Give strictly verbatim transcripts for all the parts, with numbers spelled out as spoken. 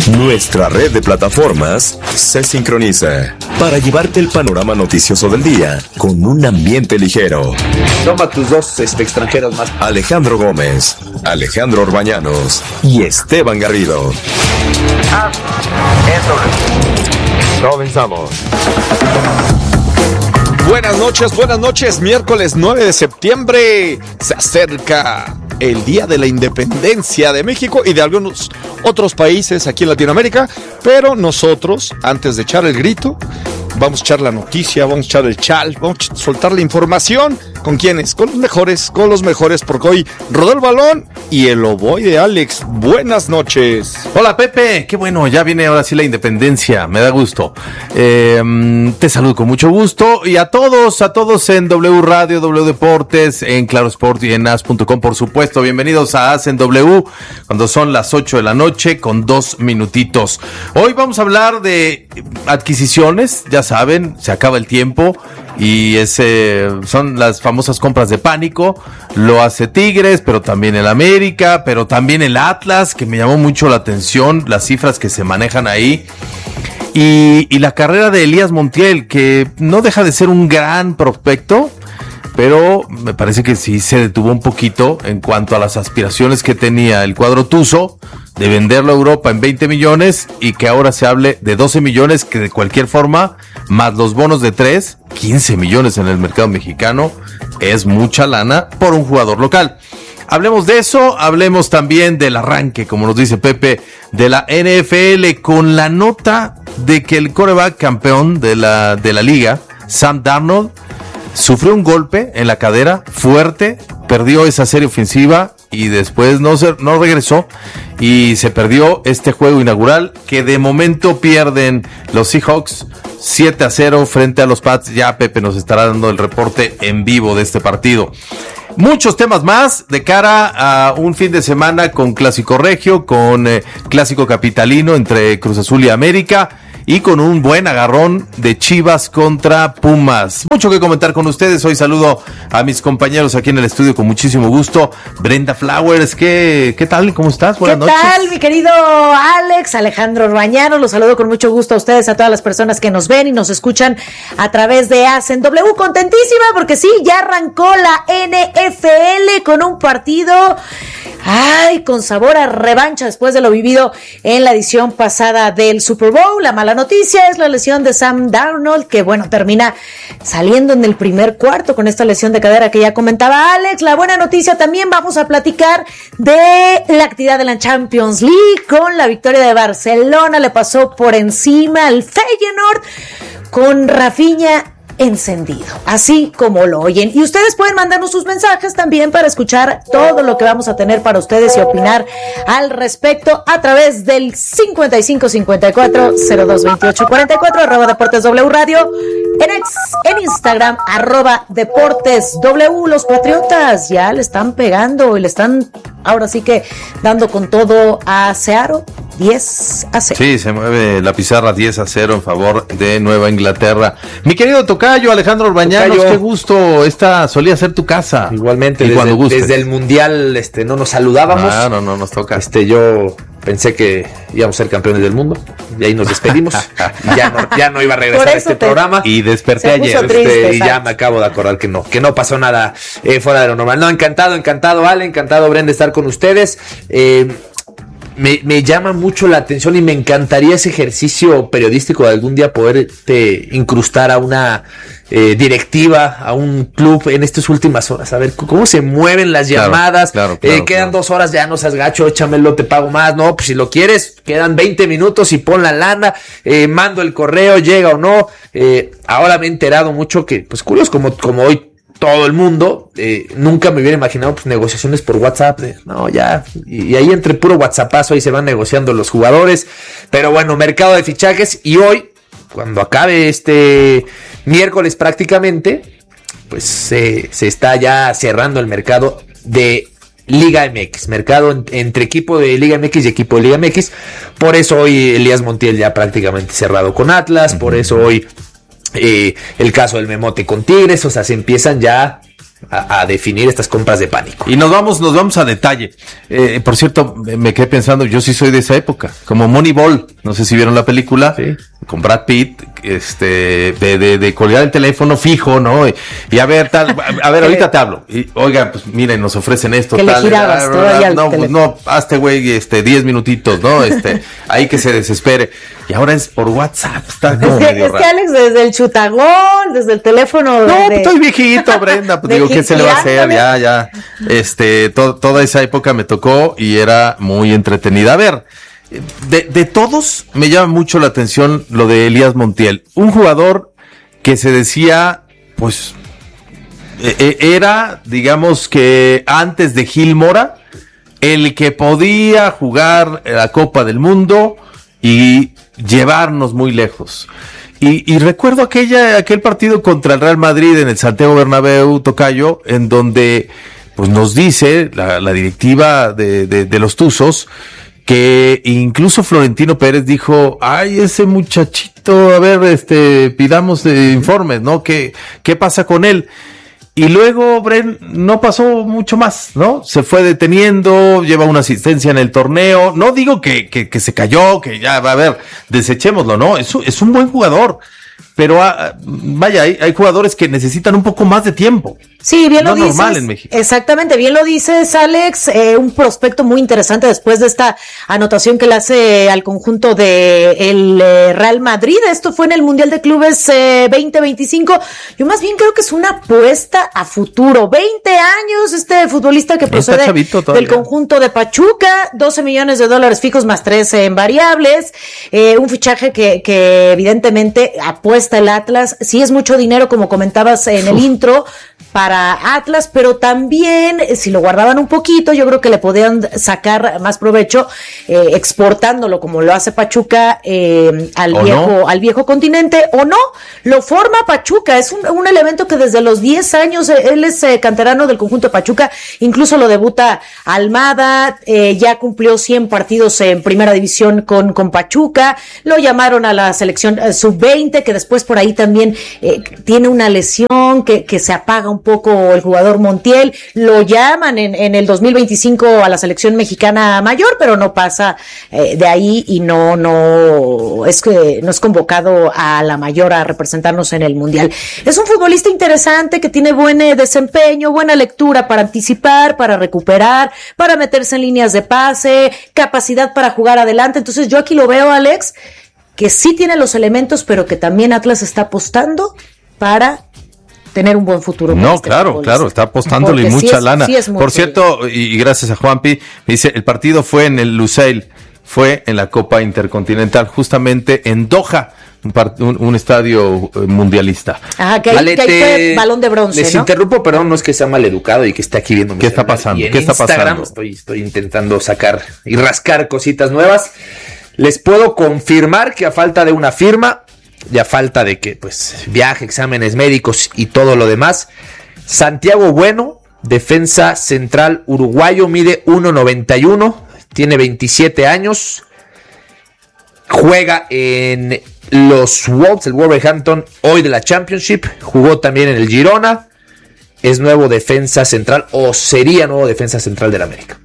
Nuestra red de plataformas se sincroniza para llevarte el panorama noticioso del día con un ambiente ligero. Toma tus dos este, extranjeros más. Alejandro Gómez, Alejandro Orbañanos y Esteban Garrido. Ah, eso. Comenzamos. Buenas noches, buenas noches. Miércoles nueve de septiembre. Se acerca el Día de la Independencia de México y de algunos otros países aquí en Latinoamérica. Pero nosotros, antes de echar el grito, vamos a echar la noticia, vamos a echar el chal, vamos a soltar la información. ¿Con quiénes? Con los mejores, con los mejores, porque hoy rodó el balón y el ovoide Alex. Buenas noches. Hola Pepe, qué bueno, ya viene ahora sí la independencia, me da gusto. Eh, te saludo con mucho gusto y a todos, a todos en W Radio, W Deportes, en Claro Sport y en as punto com, por supuesto. Bienvenidos a As en W, cuando son las ocho de la noche con dos minutitos. Hoy vamos a hablar de adquisiciones, ya saben, se acaba el tiempo. Y ese son las famosas compras de pánico. Lo hace Tigres, pero también el América, pero también el Atlas, que me llamó mucho la atención, las cifras que se manejan ahí. Y, y la carrera de Elías Montiel, que no deja de ser un gran prospecto, pero me parece que sí se detuvo un poquito en cuanto a las aspiraciones que tenía el cuadro tuzo de venderlo a Europa en veinte millones y que ahora se hable de doce millones, que de cualquier forma, más los bonos de tres, quince millones en el mercado mexicano, es mucha lana por un jugador local. Hablemos de eso, hablemos también del arranque, como nos dice Pepe, de la N F L, con la nota de que el quarterback campeón de la, de la liga, Sam Darnold, sufrió un golpe en la cadera fuerte, perdió esa serie ofensiva y después no, se, no regresó y se perdió este juego inaugural que de momento pierden los Seahawks siete a cero frente a los Pats. Ya Pepe nos estará dando el reporte en vivo de este partido. Muchos temas más de cara a un fin de semana con Clásico Regio, con eh, Clásico Capitalino entre Cruz Azul y América y con un buen agarrón de Chivas contra Pumas. Mucho que comentar con ustedes. Hoy saludo a mis compañeros aquí en el estudio con muchísimo gusto. Brenda Flowers, ¿qué, qué tal? ¿Cómo estás? Buenas noches. ¿Qué tal, mi querido Alex, Alejandro Orbañanos? Los saludo con mucho gusto a ustedes, a todas las personas que nos ven y nos escuchan a través de As en W. Contentísima porque sí, ya arrancó la N F L con un partido, ay, con sabor a revancha después de lo vivido en la edición pasada del Super Bowl. La mala noticia es la lesión de Sam Darnold, que bueno, termina saliendo en el primer cuarto con esta lesión de cadera que ya comentaba Alex. La buena noticia también, vamos a platicar de la actividad de la Champions League con la victoria de Barcelona. Le pasó por encima al Feyenoord con Rafinha encendido, así como lo oyen. Y ustedes pueden mandarnos sus mensajes también para escuchar todo lo que vamos a tener para ustedes y opinar al respecto a través del cincuenta y cinco cincuenta y cuatro cero dos veintiocho cuarenta y cuatro, arroba Deportes W Radio, en ex, en Instagram, arroba Deportes W. Los Patriotas ya le están pegando y le están ahora sí que dando con todo a Seattle, diez a cero. Sí, se mueve la pizarra diez a cero en favor de Nueva Inglaterra. Mi querido tocayo Alejandro Orbañanos, tocayo, qué gusto, esta solía ser tu casa. Igualmente, desde, desde el Mundial este, no nos saludábamos. Ah, no, no nos toca. Este, yo pensé que íbamos a ser campeones del mundo y ahí nos despedimos. y ya no, ya no iba a regresar a este te... programa. Y desperté ayer. Triste, este, y ya me acabo de acordar que no, que no pasó nada eh, fuera de lo normal. No, encantado, encantado, Ale, encantado, Brenda, estar con ustedes. Eh, Me, me llama mucho la atención y me encantaría ese ejercicio periodístico de algún día poderte incrustar a una eh, directiva, a un club en estas últimas horas, a ver cómo se mueven las claro, llamadas, claro, claro, eh, quedan claro. dos horas, ya no seas gacho, échamelo, te pago más, no, pues si lo quieres, quedan veinte minutos y pon la lana, eh, mando el correo, llega o no, eh, ahora me he enterado mucho que, pues curioso, como, como hoy todo el mundo, eh, nunca me hubiera imaginado pues negociaciones por WhatsApp, de, no ya, y, y ahí entre puro WhatsAppazo ahí se van negociando los jugadores, pero bueno, mercado de fichajes, y hoy, cuando acabe este miércoles prácticamente, pues se, se está ya cerrando el mercado de Liga M X, mercado en, entre equipo de Liga M X y equipo de Liga M X, por eso hoy Elías Montiel ya prácticamente cerrado con Atlas, por eso hoy Eh, el caso del Memote con Tigres, o sea, se empiezan ya a, a definir estas compras de pánico. Y nos vamos, nos vamos a detalle. Eh, por cierto, me quedé pensando, yo sí soy de esa época, como Moneyball, no sé si vieron la película, sí, con Brad Pitt, este, de, de, de colgar el teléfono fijo, ¿no? Y, y a ver, tal, a, a ver, ahorita te hablo. Y, oiga, pues miren, nos ofrecen esto, que tal. Le girabas, ah, todavía no, el pues no, hazte güey, este, diez minutitos, ¿no? Este, ahí que se desespere. Y ahora es por WhatsApp, está como Es que, medio es que raro. Alex, desde el chutagón, desde el teléfono. No, de, pues estoy viejito, Brenda, pues de digo, ¿qué se le va a hacer? girándole. Ya, ya, este, to- toda esa época me tocó y era muy entretenida. A ver, de, de todos me llama mucho la atención lo de Elías Montiel, un jugador que se decía, pues, eh, eh, era, digamos que antes de Gil Mora, el que podía jugar la Copa del Mundo y llevarnos muy lejos. Y, y recuerdo aquella, aquel partido contra el Real Madrid en el Santiago Bernabéu, tocayo, en donde pues nos dice la, la directiva de, de, de los Tuzos que incluso Florentino Pérez dijo, ay, ese muchachito, a ver, este, pidamos eh, informes, ¿no? ¿Qué, qué pasa con él? Y luego, Bren, no pasó mucho más, ¿no? Se fue deteniendo, lleva una asistencia en el torneo. No digo que, que, que se cayó, que ya, va a ver, desechémoslo, ¿no? Es, es un buen jugador. Pero, ah, vaya, hay, hay jugadores que necesitan un poco más de tiempo. Sí, bien No lo dices. normal en México. Exactamente, bien lo dices, Alex. Eh, un prospecto muy interesante después de esta anotación que le hace al conjunto de el eh, Real Madrid. Esto fue en el Mundial de Clubes eh, veinte veinticinco. Yo más bien creo que es una apuesta a futuro. veinte años este futbolista que procede chavito todavía. del conjunto de Pachuca, doce millones de dólares fijos más trece en variables. Eh, un fichaje que, que evidentemente apuesta el Atlas. Sí es mucho dinero, como comentabas en el intro, para Atlas, pero también si lo guardaban un poquito, yo creo que le podían sacar más provecho eh, exportándolo como lo hace Pachuca eh, al ¿O viejo no? al viejo continente, o no, lo forma Pachuca, es un, un elemento que desde los diez años, eh, él es eh, canterano del conjunto de Pachuca, incluso lo debuta Almada, eh, ya cumplió cien partidos en primera división con, con Pachuca, lo llamaron a la selección eh, sub veinte, que después por ahí también eh, tiene una lesión, que, que se apaga un poco el jugador Montiel, lo llaman en, en el dos mil veinticinco a la selección mexicana mayor, pero no pasa eh, de ahí y no, no es que no es convocado a la mayor a representarnos en el mundial. Es un futbolista interesante que tiene buen eh, desempeño, buena lectura para anticipar, para recuperar, para meterse en líneas de pase, capacidad para jugar adelante. Entonces yo aquí lo veo, Alex, que sí tiene los elementos, pero que también Atlas está apostando para tener un buen futuro. con No, este claro, futbolista. claro, está apostándole Porque mucha sí es- lana. sí es muy Por cierto, y, y gracias a Juanpi, me dice, el partido fue en el Lusail, fue en la Copa Intercontinental, justamente en Doha, un, part- un, un estadio eh, mundialista. Ajá, que ahí, Vale, que ahí te- fue balón de bronce, Les ¿no? interrumpo, perdón, no es que sea maleducado y que esté aquí viendo mi ¿Qué está celular. pasando? Y en ¿Qué está Instagram pasando? Estoy, estoy intentando sacar y rascar cositas nuevas. Les puedo confirmar que a falta de una firma, y a falta de que, pues, viaje, exámenes médicos y todo lo demás, Santiago Bueno, defensa central uruguayo, mide uno noventa y uno, tiene veintisiete años, juega en los Wolves, el Wolverhampton, hoy de la Championship, jugó también en el Girona, es nuevo defensa central, o sería nuevo defensa central del América.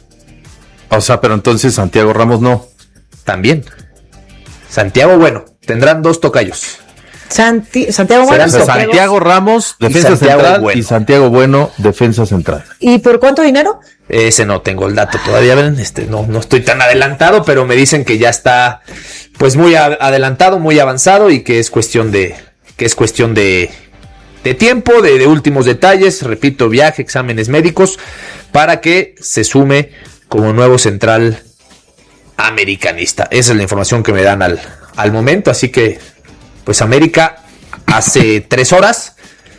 O sea, pero entonces Santiago Ramos no. También. Santiago Bueno, tendrán dos tocayos. Santi- Santiago O Bueno. Serán sea, tocayos. Santiago Ramos, defensa Santiago central, Bueno. y Santiago Bueno, defensa central. ¿Y por cuánto dinero? Ese no tengo el dato todavía, ven, este, no, no estoy tan adelantado, pero me dicen que ya está pues muy a- adelantado, muy avanzado y que es cuestión de, que es cuestión de, de tiempo, de, de últimos detalles, repito, viaje, exámenes médicos, para que se sume como nuevo central americanista. Esa es la información que me dan al, al momento, así que pues América hace tres horas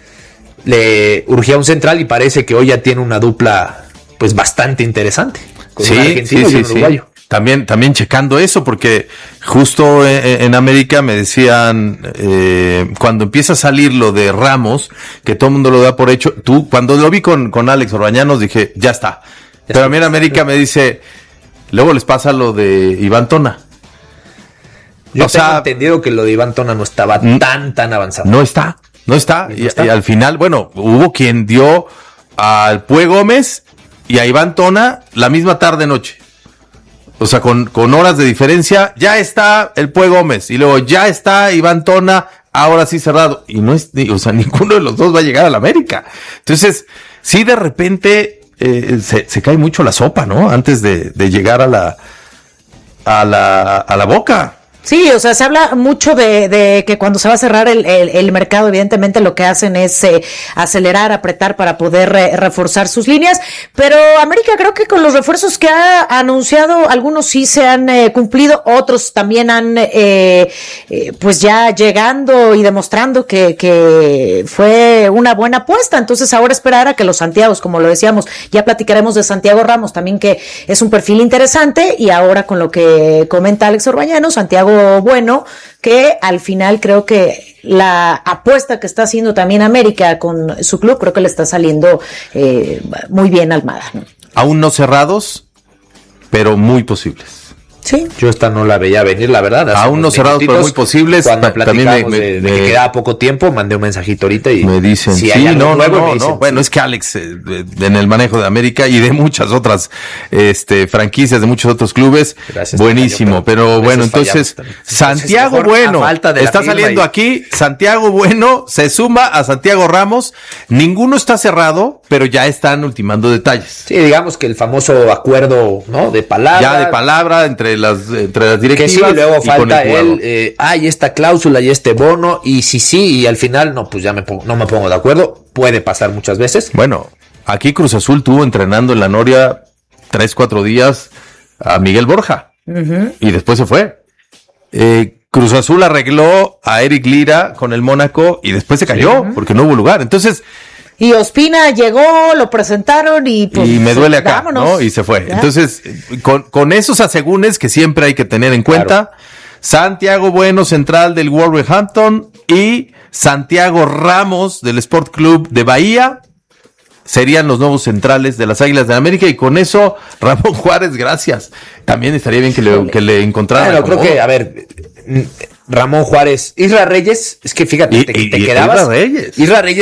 le urgía un central y parece que hoy ya tiene una dupla pues bastante interesante con un argentino y un uruguayo. También, también checando eso, porque justo en, en América me decían, eh, cuando empieza a salir lo de Ramos, que todo el mundo lo da por hecho, tú, cuando lo vi con, con Alex Orbañanos, dije, ya está. Pero está. a mí en América me dice, luego les pasa lo de Iván Tona. Yo O tengo sea, entendido que lo de Iván Tona no estaba mm, tan, tan avanzado. No está. No está. Y no Y, está. y al final, bueno, hubo quien dio al Pue Gómez y a Iván Tona la misma tarde-noche. O sea, con, con horas de diferencia, ya está el Pue Gómez y luego ya está Iván Tona, ahora sí cerrado. Y no es, o sea, ninguno de los dos va a llegar a la América. Entonces, sí, de repente eh, se, se cae mucho la sopa, ¿no? Antes de, de llegar a la, a la, a la boca. Sí, o sea, se habla mucho de, de que cuando se va a cerrar el, el, el mercado, evidentemente lo que hacen es eh, acelerar, apretar para poder re, reforzar sus líneas, pero América creo que con los refuerzos que ha anunciado, algunos sí se han eh, cumplido, otros también han, eh, eh, pues ya llegando y demostrando que, que fue una buena apuesta, entonces ahora esperar a que los Santiagos, como lo decíamos, ya platicaremos de Santiago Ramos también, que es un perfil interesante, y ahora con lo que comenta Alex Orbañano, Santiago Bueno, que al final creo que la apuesta que está haciendo también América con su club, creo que le está saliendo eh, muy bien Almada, ¿no? Aún no cerrados, pero muy posibles. Sí. Yo esta no la veía venir, la verdad. Hace Aún no unos cerrados, pero minutitos, muy posibles. Cuando Ta- platicamos también me- de, de me- que quedaba poco tiempo, mandé un mensajito ahorita y Me dicen, si sí, hay algo no, no, nuevo, no, me dicen, no. Bueno, sí. es que Alex, eh, de- en el manejo de América y de muchas otras este, franquicias de muchos otros clubes, Gracias, buenísimo. Tocayo, pero pero bueno, a veces entonces, fallamos también. Santiago Entonces, mejor, Bueno a falta de la está firma saliendo y- aquí. Santiago Bueno se suma a Santiago Ramos. Ninguno está cerrado, pero ya están ultimando detalles. Sí, digamos que el famoso acuerdo, ¿no? De palabra. Ya de palabra entre las, entre las Que directivas. sí, luego y con falta el jugador. él, eh, hay esta cláusula y este bono, y si sí, y al final, no, pues ya me pongo, no me pongo de acuerdo, puede pasar muchas veces. Bueno, aquí Cruz Azul tuvo entrenando en la Noria tres, cuatro días a Miguel Borja. Uh-huh. Y después se fue. Eh, Cruz Azul arregló a Eric Lira con el Mónaco y después se cayó, sí, porque no hubo lugar. Entonces... Y Ospina llegó, lo presentaron y pues... Y me duele acá, vámonos, ¿no? Y se fue. ¿ya? Entonces, con, con esos asegúnes que siempre hay que tener en cuenta, claro. Santiago Bueno, central del Wolverhampton, y Santiago Ramos del Sport Club de Bahía serían los nuevos centrales de las Águilas de América, y con eso, Ramón Juárez, gracias. También estaría bien que le, que le encontraran. Bueno, creo que, a ver, Ramón Juárez, Isra Reyes, es que fíjate, y, te, y, te y quedabas. Isra Reyes. Isra Reyes